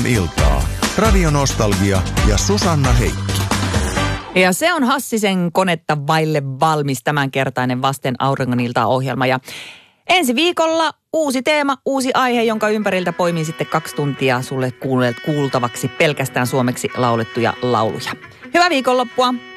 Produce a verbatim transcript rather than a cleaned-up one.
Auringon iltaa. Radionostalgia ja Susanna Heikki. Ja se on Hassisen konetta vaille valmis tämänkertainen Vasten Auringon iltaa -ohjelma. Ja ensi viikolla uusi teema, uusi aihe, jonka ympäriltä poimin sitten kaksi tuntia sulle kuultavaksi pelkästään suomeksi laulettuja lauluja. Hyvää viikonloppua!